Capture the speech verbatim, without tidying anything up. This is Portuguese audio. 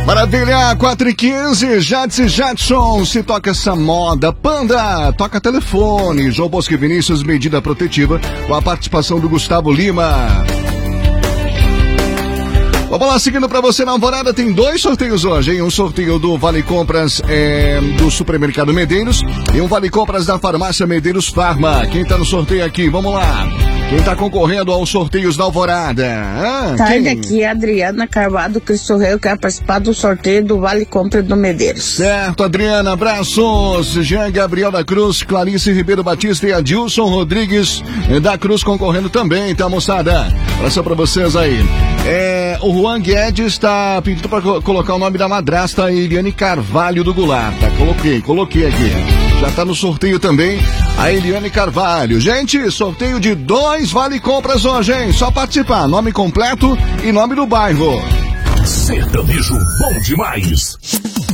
Maravilha, quatro e quinze, Jadson e Jadson, se toca essa moda. Panda, toca telefone. João Bosco e Vinícius, medida protetiva, com a participação do Gustavo Lima. Vamos lá, seguindo pra você na Alvorada, tem dois sorteios hoje, hein? Um sorteio do Vale Compras é, do Supermercado Medeiros e um Vale Compras da Farmácia Medeiros Farma. Quem tá no sorteio aqui? Vamos lá. Quem tá concorrendo aos sorteios da Alvorada? Ah, Tarde quem? aqui, Adriana Carvalho Cristo Rei, quer participar do sorteio do Vale Compras do Medeiros. Certo, Adriana, abraços. Jean Gabriel da Cruz, Clarice Ribeiro Batista e Adilson Rodrigues da Cruz concorrendo também, tá, moçada? Abraço pra vocês aí. É, o Juan Guedes tá pedindo pra colocar o nome da madrasta Eliane Carvalho do Goulart. Tá, coloquei, coloquei aqui. Já tá no sorteio também a Eliane Carvalho. Gente, sorteio de dois Vale Compras hoje, hein? Só participar, nome completo e nome do bairro. Sertanejo bom demais.